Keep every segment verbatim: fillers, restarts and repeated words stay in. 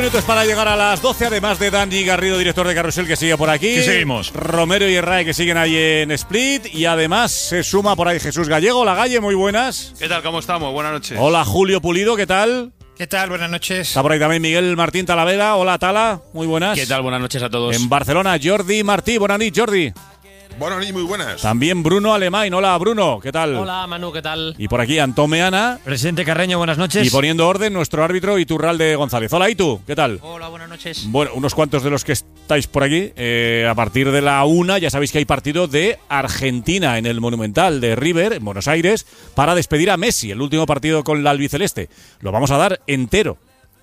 Minutos para llegar a las doce, además de Dani Garrido, director de Carrusel, que sigue por aquí. Sí, seguimos. Romero y Herray, que siguen ahí en Split. Y además se suma por ahí Jesús Gallego. Hola, Galle, muy buenas. ¿Qué tal? ¿Cómo estamos? Buenas noches. Hola, Julio Pulido, ¿qué tal? ¿Qué tal? Buenas noches. Está por ahí también Miguel Martín Talavera. Hola, Tala, muy buenas. ¿Qué tal? Buenas noches a todos. En Barcelona, Jordi Martí. Buenas noches, Jordi. Buenas noches, muy buenas. También Bruno Alemán. Hola, Bruno, ¿qué tal? Hola, Manu, ¿qué tal? Y por aquí Antón Meana. Presidente Carreño, buenas noches. Y poniendo orden, nuestro árbitro Iturralde González. Hola, Itu, ¿qué tal? Hola, buenas noches. Bueno, unos cuantos de los que estáis por aquí, eh, a partir de la una ya sabéis que hay partido de Argentina en el Monumental de River, en Buenos Aires, para despedir a Messi, el último partido con la albiceleste. Lo vamos a dar entero.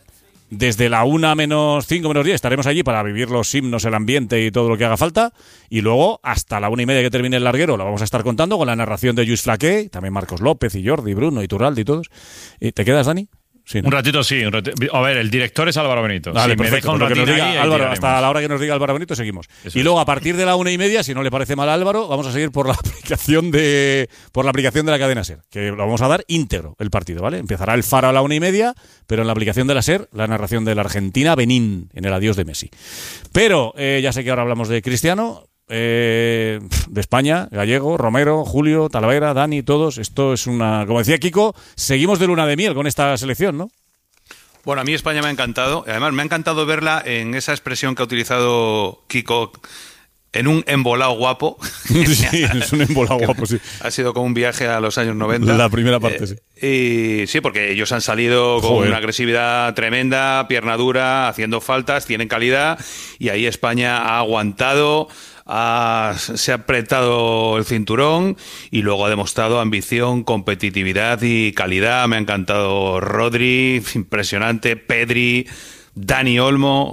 Desde la una menos cinco menos diez estaremos allí para vivir los himnos, el ambiente y todo lo que haga falta. Y luego, hasta la una y media que termine el larguero, lo vamos a estar contando con la narración de Lluís Flaqué, también Marcos López y Jordi, Bruno, Iturralde y todos. ¿Te quedas, Dani? Sí, ¿no? Un ratito sí. Un ratito. A ver, el director es Álvaro Benito. Vale, si perfecto. me deja un Lo que nos diga ahí, Álvaro, ahí hasta la hora que nos diga Álvaro Benito, seguimos. Eso y es. luego, a partir de la una y media, si no le parece mal a Álvaro, vamos a seguir por la aplicación de por la aplicación de la cadena SER, que lo vamos a dar íntegro el partido, ¿vale? Empezará el Faro a la una y media, pero en la aplicación de la SER, la narración de la Argentina-Benín en el adiós de Messi. Pero eh, ya sé que ahora hablamos de Cristiano. Eh, de España, Gallego, Romero, Julio, Talavera, Dani, todos. Esto es una, como decía Kiko, seguimos de luna de miel con esta selección, ¿no? Bueno, a mí España me ha encantado. Además, me ha encantado verla en esa expresión que ha utilizado Kiko, en un embolado guapo. Sí, es un embolado guapo, sí. Ha sido como un viaje a los años noventa. La primera parte, eh, sí. Y sí, porque ellos han salido con Joder. una agresividad tremenda, pierna dura, haciendo faltas, tienen calidad, y ahí España ha aguantado. Ha, se ha apretado el cinturón y luego ha demostrado ambición, competitividad y calidad. Me ha encantado Rodri, impresionante, Pedri, Dani Olmo,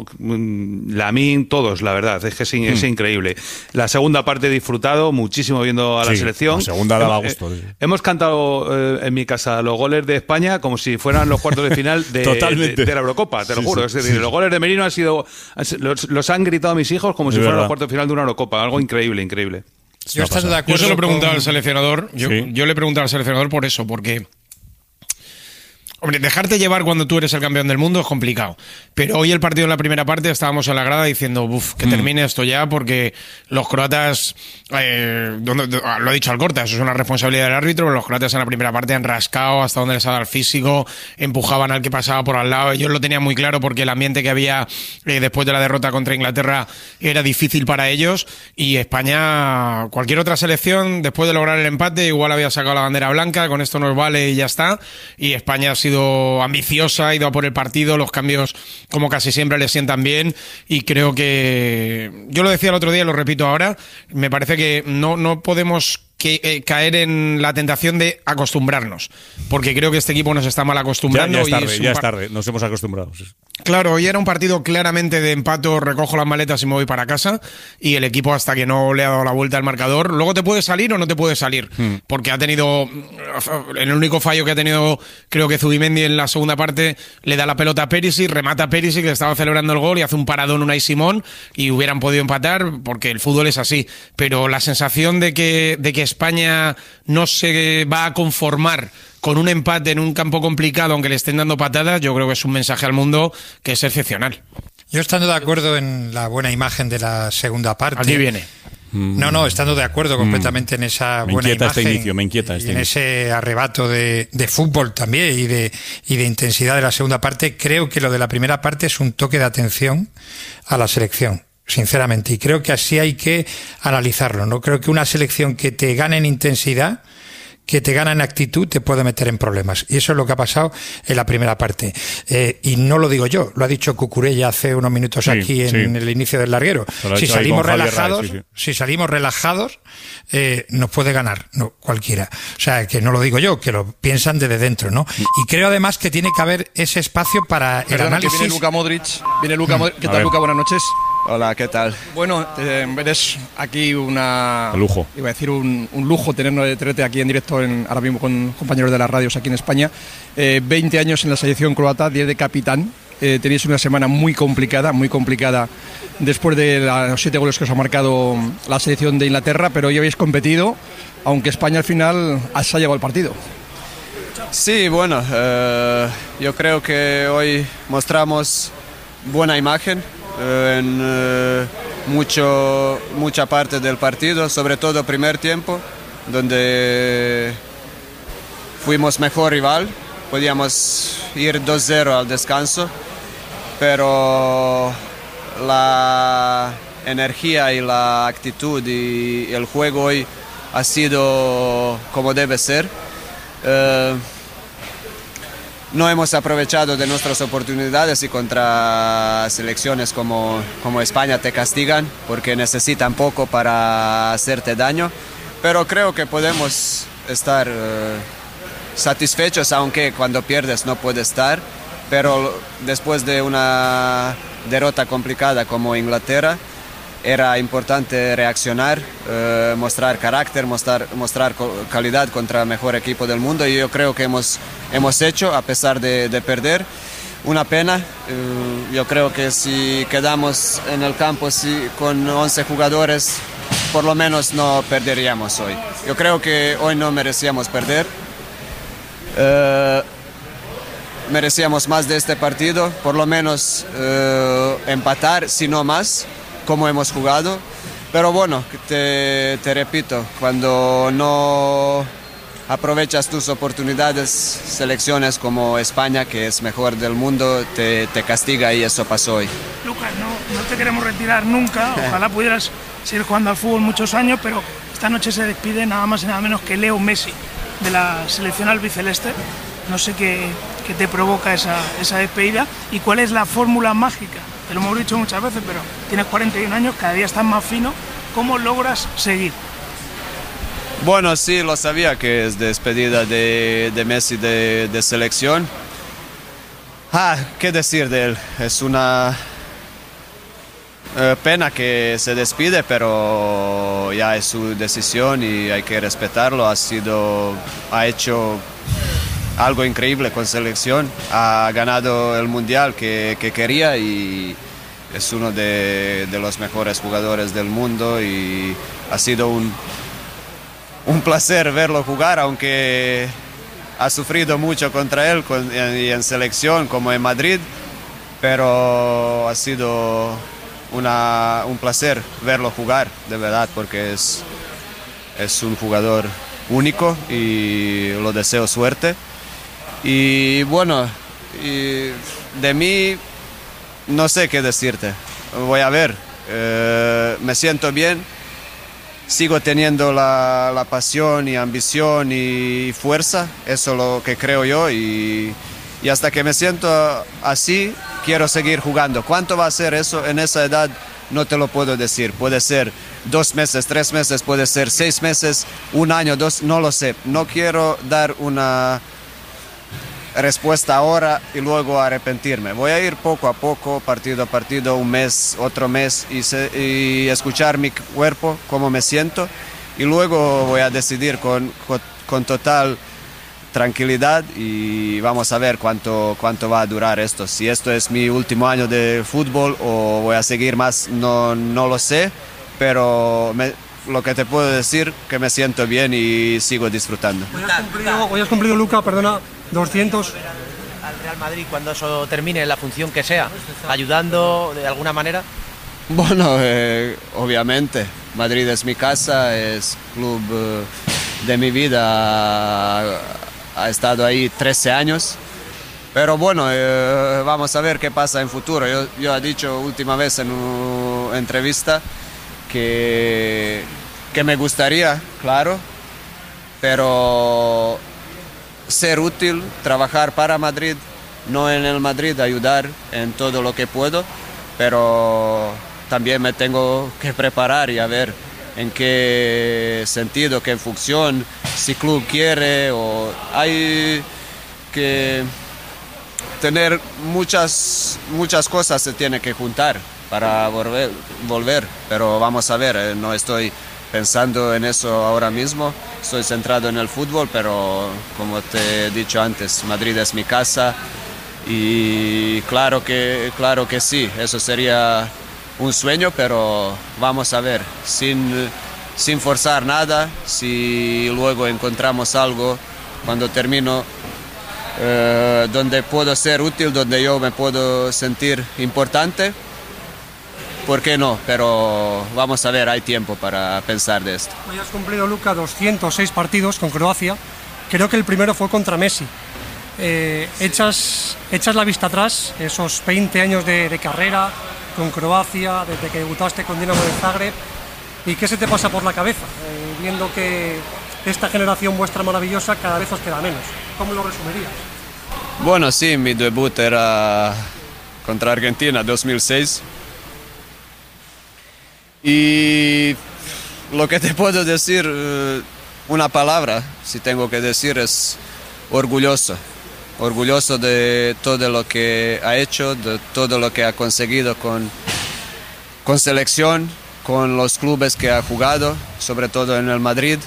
Lamine, todos, la verdad, es que es, in- es increíble. La segunda parte he disfrutado muchísimo viendo a la Sí, selección. la segunda daba Hemos- gusto, eh, sí. Hemos cantado eh, en mi casa los goles de España como si fueran los cuartos de final de, Totalmente. de, de la Eurocopa, te lo Sí, juro. sí, es decir, sí. los goles de Merino han sido, han sido- los, los han gritado mis hijos como Es si fueran verdad. los cuartos de final de una Eurocopa. Algo increíble, increíble. Yo estando de Yo acuerdo se lo he preguntado con- al seleccionador. Yo, Sí. yo le he preguntado al seleccionador por eso, porque. Hombre, dejarte llevar cuando tú eres el campeón del mundo es complicado. Pero hoy el partido en la primera parte estábamos en la grada diciendo, uff, que termine esto ya, porque los croatas, eh, donde- do- lo ha dicho Alcorta, eso es una responsabilidad del árbitro, pero los croatas en la primera parte han rascado hasta donde les ha dado el físico, empujaban al que pasaba por al lado. Ellos lo tenían muy claro porque el ambiente que había eh, después de la derrota contra Inglaterra era difícil para ellos, y España, cualquier otra selección, después de lograr el empate, igual había sacado la bandera blanca, con esto nos vale y ya está. Y España ha sido ambiciosa, ha ido a por el partido, los cambios como casi siempre le sientan bien, y creo que, yo lo decía el otro día y lo repito ahora, me parece que no, no podemos que, eh, caer en la tentación de acostumbrarnos, porque creo que este equipo nos está mal Ya, acostumbrando. ya es y tarde, es un ya es par- tarde. Nos hemos acostumbrado. Sí. Claro, hoy era un partido claramente de empato, recojo las maletas y me voy para casa, y el equipo, hasta que no le ha dado la vuelta al marcador, luego te puede salir o no te puede salir, Hmm. porque ha tenido, el único fallo que ha tenido, creo que Zubimendi en la segunda parte, le da la pelota a Perisic, remata a Perisic, que estaba celebrando el gol, y hace un paradón Unai Simón, y hubieran podido empatar, porque el fútbol es así. Pero la sensación de que, de que España no se va a conformar con un empate en un campo complicado, aunque le estén dando patadas, yo creo que es un mensaje al mundo que es excepcional. Yo estando de acuerdo en la buena imagen de la segunda parte. Aquí viene. No, no, estando de acuerdo completamente en esa Me buena inquieta imagen. este inicio, me inquieta y este en inicio. ese arrebato de, de fútbol también y de, y de intensidad de la segunda parte. Creo que lo de la primera parte es un toque de atención a la selección, sinceramente. Y creo que así hay que analizarlo, ¿no? Creo que una selección que te gane en intensidad, que te gana en actitud, te puede meter en problemas. Y eso es lo que ha pasado en la primera parte. Eh, y no lo digo yo, lo ha dicho Cucurella hace unos minutos Sí, aquí en sí. el inicio del larguero. Lo ha Si dicho ahí salimos con Javier relajados, Raez, sí, sí. si salimos relajados, eh, nos puede ganar, no, cualquiera. O sea, que no lo digo yo, que lo piensan desde dentro, ¿no? Y creo además que tiene que haber ese espacio para el Perdona, que análisis. viene Luka Modric. Viene Luka Modric. ¿Qué A tal, ver. Luka? Buenas noches. Hola, ¿qué tal? Bueno, eh, eres aquí una... Un lujo. Iba a decir un, un lujo tenernos tenerte aquí en directo en, ahora mismo con compañeros de las radios aquí en España. Eh, veinte años en la selección croata, diez de capitán. Eh, tenéis una semana muy complicada, muy complicada después de la- los siete goles que os ha marcado la selección de Inglaterra, pero hoy habéis competido, aunque España al final se ha llevado el partido. Sí, bueno, eh, yo creo que hoy mostramos buena imagen eh, en eh, mucho, mucha parte del partido, sobre todo primer tiempo, donde fuimos mejor rival, podíamos ir dos cero al descanso, pero la energía y la actitud y el juego hoy ha sido como debe ser. Eh, no hemos aprovechado de nuestras oportunidades y contra selecciones como, como España te castigan porque necesitan poco para hacerte daño, pero creo que podemos estar eh, satisfechos, aunque cuando pierdes no puedes estar, pero después de una derrota complicada como Inglaterra, era importante reaccionar, eh, mostrar carácter, mostrar, mostrar calidad contra el mejor equipo del mundo, y yo creo que hemos, hemos hecho a pesar de, de perder. Una pena, eh, yo creo que si quedamos en el campo si, con once jugadores, por lo menos no perderíamos hoy. Yo creo que hoy no merecíamos perder. Eh, merecíamos más de este partido, por lo menos eh, empatar, si no más, como hemos jugado. Pero bueno, te, te repito, cuando no aprovechas tus oportunidades, selecciones como España, que es mejor del mundo, te, te castiga, y eso pasó hoy. Lucas, no, no te queremos retirar nunca, ojalá pudieras seguir jugando al fútbol muchos años, pero esta noche se despide nada más y nada menos que Leo Messi de la selección albiceleste. No sé qué, qué te provoca esa, esa despedida y cuál es la fórmula mágica. Te lo hemos dicho muchas veces, pero tienes cuarenta y un años, cada día estás más fino. ¿Cómo logras seguir? Bueno, sí, lo sabía que es despedida de, de Messi de, de selección. Ah, ¿qué decir de él? Es una eh, pena que se despide, pero ya es su decisión y hay que respetarlo. Ha sido, ha hecho algo increíble con selección, ha ganado el mundial que, que quería y es uno de, de los mejores jugadores del mundo, y ha sido un, un placer verlo jugar, aunque ha sufrido mucho contra él con, y en selección como en Madrid, pero ha sido una, un placer verlo jugar, de verdad, porque es, es un jugador único y lo deseo suerte. Y bueno, y de mí no sé qué decirte, voy a ver, eh, me siento bien, sigo teniendo la, la pasión y ambición y fuerza, eso es lo que creo yo, y, y hasta que me siento así, quiero seguir jugando. ¿Cuánto va a ser eso en esa edad? No te lo puedo decir, puede ser dos meses, tres meses, puede ser seis meses, un año, dos, no lo sé, no quiero dar una respuesta ahora y luego arrepentirme. Voy a ir poco a poco, partido a partido, un mes, otro mes, y, se, y escuchar mi cuerpo, cómo me siento, y luego voy a decidir con, con, con total tranquilidad, y vamos a ver cuánto, cuánto va a durar esto. Si esto es mi último año de fútbol o voy a seguir más, no, no lo sé, pero me, lo que te puedo decir que me siento bien y sigo disfrutando. Hoy has cumplido, hoy has cumplido Luca, perdona, doscientos. Al Real Madrid cuando eso termine, la función que sea, ayudando de alguna manera. Bueno, eh, obviamente, Madrid es mi casa, es club eh, de mi vida, ha, ha estado ahí trece años, pero bueno, eh, vamos a ver qué pasa en futuro. Yo, yo he dicho última vez en una entrevista que, que me gustaría, claro, pero ser útil, trabajar para Madrid, no en el Madrid, ayudar en todo lo que puedo, pero también me tengo que preparar y a ver en qué sentido, qué función, si el club quiere, o hay que tener muchas, muchas cosas se tiene que juntar para volver, volver, pero vamos a ver, no estoy pensando en eso ahora mismo, estoy centrado en el fútbol, pero como te he dicho antes, Madrid es mi casa y claro que, claro que sí, eso sería un sueño, pero vamos a ver, sin, sin forzar nada, si luego encontramos algo cuando termino eh, donde puedo ser útil, donde yo me puedo sentir importante. ¿Por qué no? Pero vamos a ver, hay tiempo para pensar de esto. Hoy has cumplido, Luka, doscientos seis partidos con Croacia. Creo que el primero fue contra Messi. Eh, echas, echas la vista atrás, esos veinte años de, de carrera con Croacia, desde que debutaste con Dinamo de Zagreb. ¿Y qué se te pasa por la cabeza? Eh, viendo que esta generación vuestra maravillosa cada vez os queda menos. ¿Cómo lo resumirías? Bueno, sí, mi debut era contra Argentina dos mil seis. Y lo que te puedo decir, una palabra, si tengo que decir, es orgulloso. Orgulloso de todo lo que ha hecho, de todo lo que ha conseguido con, con selección, con los clubes que ha jugado, sobre todo en el Madrid.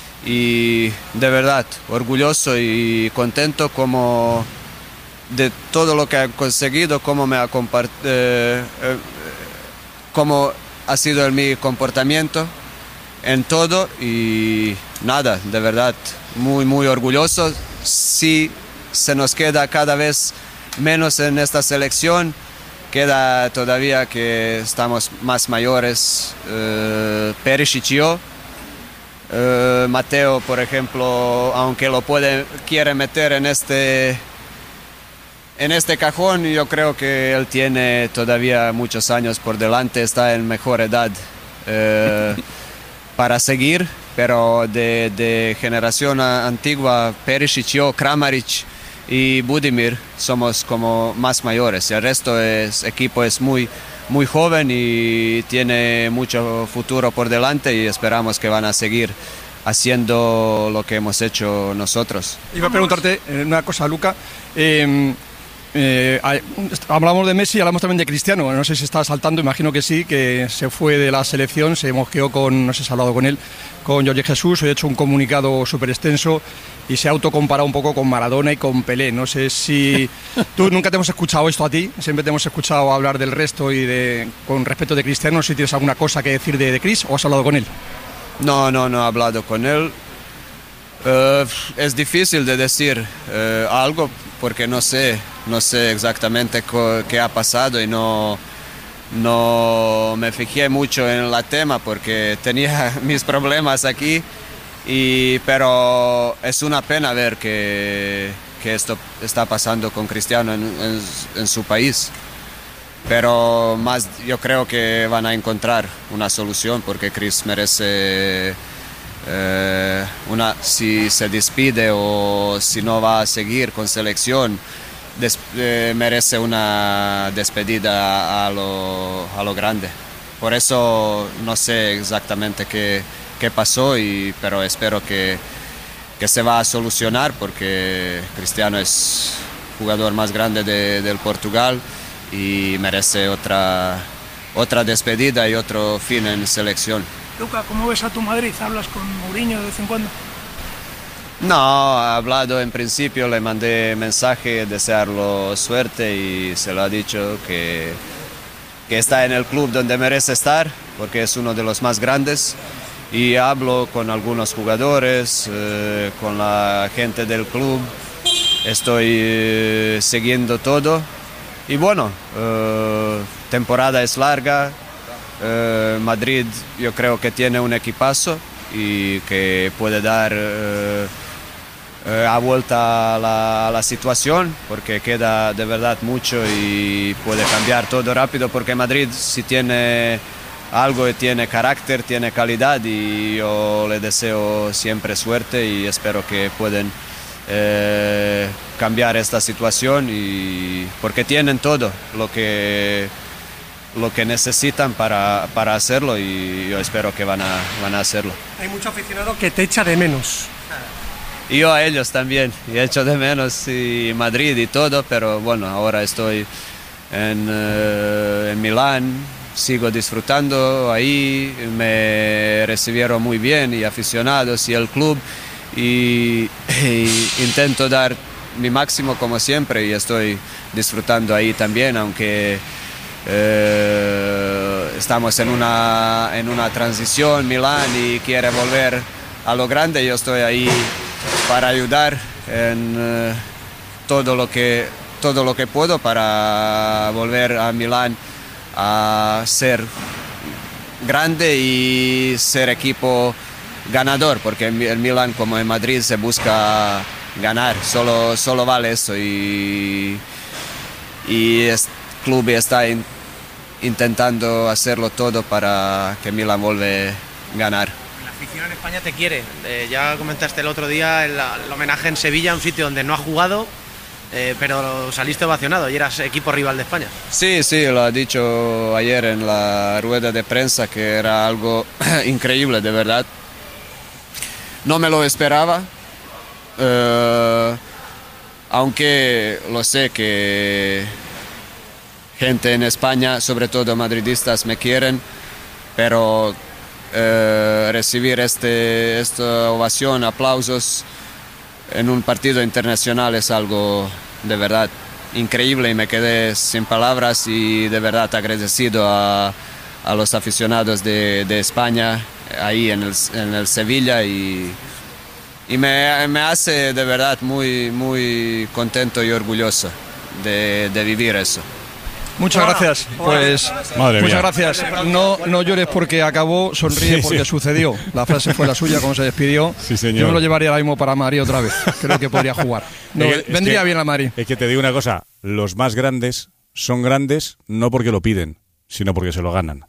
Y de verdad, orgulloso y contento como de todo lo que ha conseguido, cómo me ha compartido, eh, eh, cómo ha sido en mi comportamiento en todo y nada, de verdad, muy, muy orgulloso. Sí, se nos queda cada vez menos en esta selección, queda todavía que estamos más mayores, eh, Perisic y yo. Eh, Mateo, por ejemplo, aunque lo puede, quiere meter en este En este cajón, yo creo que él tiene todavía muchos años por delante, está en mejor edad eh, para seguir, pero de, de generación antigua, Perisic, yo, Kramaric y Budimir somos como más mayores. El resto es equipo es muy, muy joven y tiene mucho futuro por delante y esperamos que van a seguir haciendo lo que hemos hecho nosotros. Iba a preguntarte una cosa, Luka. Eh, Eh, hablamos de Messi y hablamos también de Cristiano. No sé si está saltando, imagino que sí, que se fue de la selección, se mosqueó con, no sé si ha hablado con él, con Jorge Jesús. Hoy ha hecho un comunicado súper extenso y se ha autocomparado un poco con Maradona y con Pelé. No sé si tú nunca te hemos escuchado esto a ti, siempre te hemos escuchado hablar del resto y de con respecto de Cristiano. No sé si tienes alguna cosa que decir de, de Chris o has hablado con él. No, no, no he hablado con él. Uh, es difícil de decir uh, algo porque no sé, no sé exactamente qué ha pasado y no, no me fijé mucho en el tema porque tenía mis problemas aquí, y, pero es una pena ver que, que esto está pasando con Cristiano en, en, en su país. Pero más yo creo que van a encontrar una solución porque Chris merece... Eh, una, si se despide o si no va a seguir con selección, des, eh, merece una despedida a lo, a lo grande. Por eso no sé exactamente qué, qué pasó, y, pero espero que, que se va a solucionar porque Cristiano es jugador más grande de, del Portugal y merece otra, otra despedida y otro fin en selección. Luka, ¿cómo ves a tu Madrid? ¿Hablas con Mourinho de vez en cuando? No, he hablado en principio, le mandé mensaje, desearlo suerte y se lo ha dicho que, que está en el club donde merece estar porque es uno de los más grandes, y hablo con algunos jugadores, eh, con la gente del club, estoy eh, siguiendo todo y bueno, eh, temporada es larga. Uh, Madrid yo creo que tiene un equipazo y que puede dar uh, uh, a vuelta a la, a la situación porque queda de verdad mucho y puede cambiar todo rápido porque Madrid si tiene algo y tiene carácter, tiene calidad, y yo le deseo siempre suerte y espero que puedan uh, cambiar esta situación y porque tienen todo lo que lo que necesitan para, para hacerlo y yo espero que van a, van a hacerlo. Hay mucho aficionado que te echa de menos. Y yo a ellos también, y echo de menos y Madrid y todo, pero bueno, ahora estoy en, uh, en Milán, sigo disfrutando ahí, me recibieron muy bien y aficionados y el club, y, y intento dar mi máximo como siempre y estoy disfrutando ahí también, aunque Eh, estamos en una, en una transición, Milán, y quiere volver a lo grande. Yo estoy ahí para ayudar en, todo lo que, todo lo que puedo para volver a Milán a ser grande y ser equipo ganador, porque en el Milán como en Madrid se busca ganar, solo, solo vale eso, y, y el club está in, intentando hacerlo todo para que Milán vuelva a ganar. La afición en España te quiere, eh, ya comentaste el otro día el, el homenaje en Sevilla, un sitio donde no has jugado, eh, pero saliste ovacionado y eras equipo rival de España. Sí, sí, lo ha dicho ayer en la rueda de prensa, que era algo increíble, de verdad. No me lo esperaba, eh, aunque lo sé que gente en España, sobre todo madridistas, me quieren, pero eh, recibir este, esta ovación, aplausos en un partido internacional es algo de verdad increíble, y me quedé sin palabras y de verdad agradecido a, a los aficionados de, de España ahí en el, en el Sevilla, y, y me, me hace de verdad muy, muy contento y orgulloso de, de vivir eso. Muchas gracias, pues Madre muchas mía. gracias. No, no llores porque acabó, sonríe Sí, porque sí. sucedió. La frase fue la suya, como se despidió. Sí, señor. Yo me lo llevaría ahora mismo para Madrid otra vez. Creo que podría jugar. No, Es que- vendría es que- bien a Madrid. Es que te digo una cosa, los más grandes son grandes no porque lo piden, sino porque se lo ganan.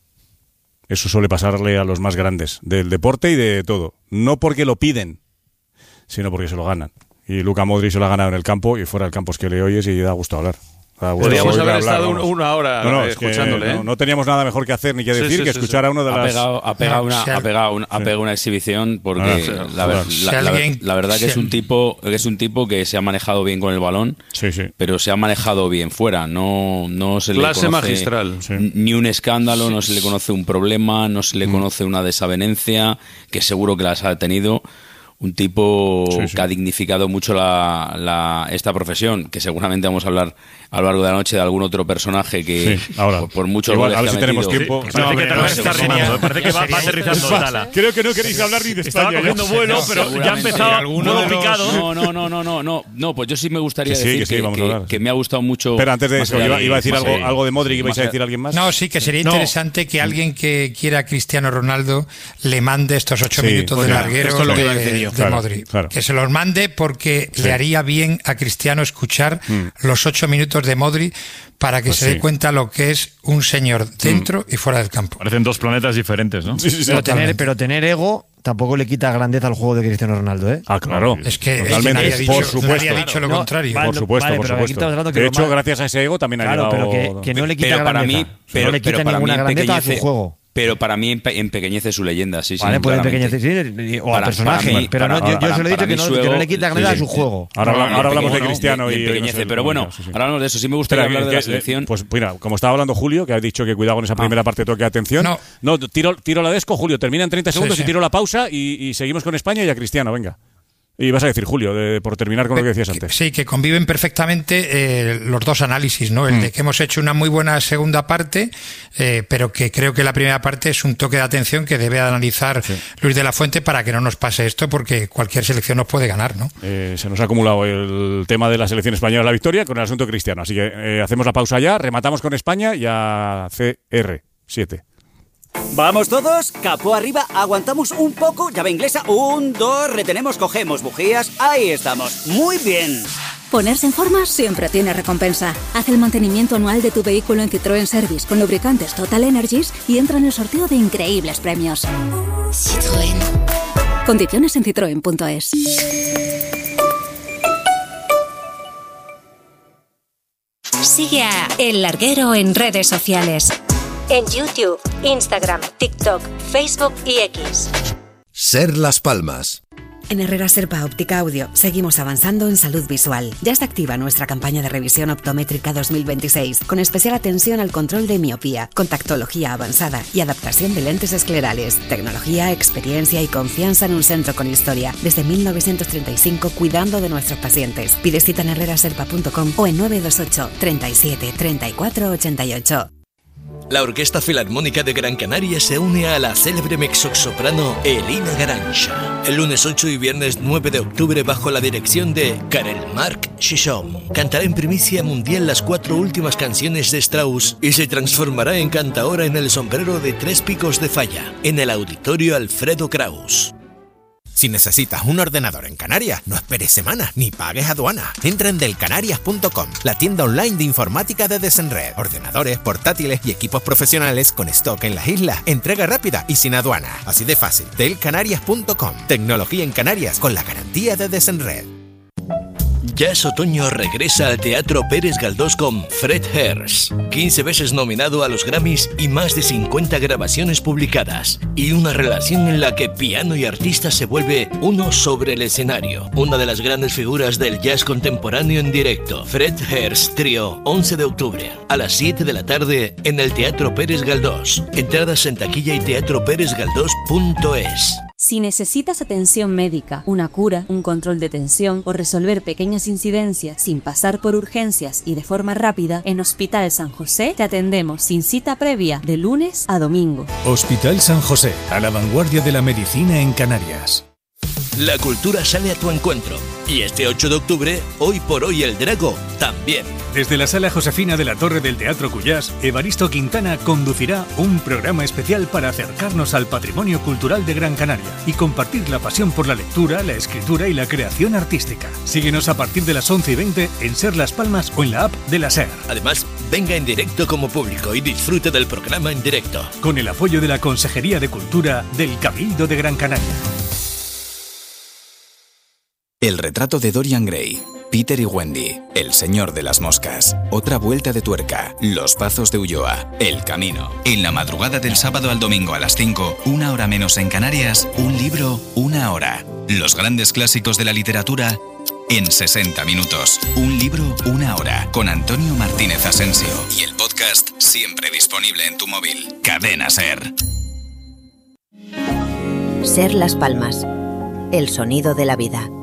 Eso suele pasarle a los más grandes del deporte y de todo. No porque lo piden, sino porque se lo ganan. Y Luka Modric se lo ha ganado en el campo, y fuera del campo es que le oyes y da gusto hablar. Da gusto Podríamos oírle haber hablar, estado vamos. una hora No, no, eh, es que escuchándole. no, ¿eh? no teníamos nada mejor que hacer ni que Sí, decir sí, que sí, escuchar sí. a uno de Ha las... pegado, ha pegado No, una, si ha al- pegado una, ha Sí. pegado una exhibición porque Ah, sí, la, ver- si la- la- alguien- la verdad que si es un al- tipo que es un tipo que se ha manejado bien con el balón, Sí, sí. pero se ha manejado bien fuera. No, no se le Clase conoce magistral. Sí. ni un escándalo, no se le conoce un problema, no se le conoce una desavenencia, que seguro que las ha tenido. Un tipo Sí, sí. que ha dignificado mucho la, la- esta profesión, que seguramente vamos a hablar a lo largo de la noche de algún otro personaje que, Sí, ahora. por, por muchos Igual, goles a ver que si ha tenemos metido- tiempo. Parece No, que hombre, Tala no, se está sería- rimando, ¿eh? Parece que va, va aterrizando Tala. Creo que no queréis hablar ni de Estaba España. cogiendo ya. vuelo, No, pero ya seguramente. empezaba Alguno modo de los- picado. No, no, no, no, no, no, no, pues yo sí me gustaría Que sí, decir que sí, que, vamos a que- hablar, que sí. me ha gustado mucho. Pero antes de más eso, allá iba, de- iba a decir más algo, allá- algo de Modric, más ¿ibais a allá- decir alguien más? No, sí, que sería No. interesante que alguien que quiera a Cristiano Ronaldo le mande estos ocho Sí, minutos pues de ya, larguero esto es lo que de, iba a decir yo. de Claro, Modric. claro. Que se los mande porque Sí. le haría bien a Cristiano escuchar los ocho minutos de Modric para que Pues se sí. dé cuenta lo que es un señor dentro y fuera del campo. Parecen dos planetas diferentes, ¿no? Sí, sí, sí. Pero tener, Totalmente. pero tener ego tampoco le quita grandeza al juego de Cristiano Ronaldo, ¿eh? Ah, claro. Es que, es que Totalmente, nadie ha dicho, por nadie supuesto. ha dicho lo No, contrario. vale, Por supuesto, vale, por pero aquí supuesto. estamos hablando que De lo hecho, más- gracias a ese ego también ha Claro, llegado... pero que, que no le quita Pero para grandeza. mí, no pero, le pero quita para mí ninguna grandeza a su empequeñece- juego. Pero para mí empe- empequeñece su leyenda, sí, sí. Vale, puede claramente. empequecer, sí, o al Para- personaje, para mí- pero no, para- yo, yo para- se lo he dicho para que mí no, su que no ego- le quita sí, grandeza a sí. su juego. Ahora, habla- No, ahora hablamos de empequeñece, Cristiano y... y y no sé, empequeñece, pero bueno, sí, sí. ahora hablamos de eso. Sí me gustaría Espera, hablar que- de la que- selección. Pues mira, como estaba hablando Julio, que ha dicho que cuidado con esa primera parte, toque atención. No. No, tiro, tiro la desco, Julio, termina en treinta segundos sí. y tiro la pausa y, y seguimos con España y a Cristiano, venga. Y vas a decir, Julio, de- por terminar con lo que decías antes. Sí, que conviven perfectamente eh, los dos análisis, ¿no? El Mm. de que hemos hecho una muy buena segunda parte, eh, pero que creo que la primera parte es un toque de atención que debe analizar Luis de la Fuente para que no nos pase esto, porque cualquier selección nos puede ganar, ¿no? Eh, se nos ha acumulado el tema de la selección española, la victoria, con el asunto Cristiano. Así que eh, hacemos la pausa ya, rematamos con España y a C R siete. ¿Vamos todos? Capó arriba, aguantamos un poco, llave inglesa, un, dos, retenemos, cogemos bujías, ahí estamos, muy bien. Ponerse en forma siempre tiene recompensa. Haz el mantenimiento anual de tu vehículo en Citroën Service con lubricantes Total Energies y entra en el sorteo de increíbles premios. Citroën. Condiciones en citroen punto es. Sigue a El Larguero en redes sociales. En YouTube, Instagram, TikTok, Facebook y X. Ser Las Palmas. En Herrera Serpa Óptica Audio seguimos avanzando en salud visual. Ya está activa nuestra campaña de revisión optométrica dos mil veintiséis, con especial atención al control de miopía, contactología avanzada y adaptación de lentes esclerales. Tecnología, experiencia y confianza en un centro con historia. Desde mil novecientos treinta y cinco, cuidando de nuestros pacientes. Pide cita en herrera serpa punto com o en nueve dos ocho, treinta y siete, treinta y cuatro, ochenta y ocho. La Orquesta Filarmónica de Gran Canaria se une a la célebre mezzosoprano Elina Garancha. El lunes ocho y viernes nueve de octubre, bajo la dirección de Karel Marc Chichon, cantará en primicia mundial las cuatro últimas canciones de Strauss y se transformará en cantaora en el sombrero de tres picos de Falla, en el Auditorio Alfredo Kraus. Si necesitas un ordenador en Canarias, no esperes semanas ni pagues aduana. Entra en delcanarias punto com, la tienda online de informática de Desenred. Ordenadores, portátiles y equipos profesionales con stock en las islas. Entrega rápida y sin aduana. Así de fácil. delcanarias punto com. Tecnología en Canarias con la garantía de Desenred. Jazz Otoño regresa al Teatro Pérez Galdós con Fred Hersch, quince veces nominado a los Grammys y más de cincuenta grabaciones publicadas, y una relación en la que piano y artista se vuelve uno sobre el escenario. Una de las grandes figuras del jazz contemporáneo en directo, Fred Hersch Trío, once de octubre, a las siete de la tarde en el Teatro Pérez Galdós. Entradas en taquilla y teatro pérez galdós punto es. Si necesitas atención médica, una cura, un control de tensión o resolver pequeñas incidencias sin pasar por urgencias y de forma rápida, en Hospital San José te atendemos sin cita previa de lunes a domingo. Hospital San José, a la vanguardia de la medicina en Canarias. La cultura sale a tu encuentro. Y este ocho de octubre, Hoy por Hoy el Drago también. Desde la Sala Josefina de la Torre del Teatro Cuyás, Evaristo Quintana conducirá un programa especial para acercarnos al patrimonio cultural de Gran Canaria y compartir la pasión por la lectura, la escritura y la creación artística. Síguenos a partir de las once y veinte en Ser Las Palmas o en la app de la SER. Además, venga en directo como público y disfrute del programa en directo. Con el apoyo de la Consejería de Cultura del Cabildo de Gran Canaria. El retrato de Dorian Gray, Peter y Wendy, El Señor de las Moscas, Otra Vuelta de Tuerca, Los Pazos de Ulloa, El Camino. En la madrugada del sábado al domingo a las cinco, una hora menos en Canarias, un libro, una hora. Los grandes clásicos de la literatura en sesenta minutos. Un libro, una hora. Con Antonio Martínez Asensio. Y el podcast siempre disponible en tu móvil. Cadena SER. Ser Las Palmas. El sonido de la vida.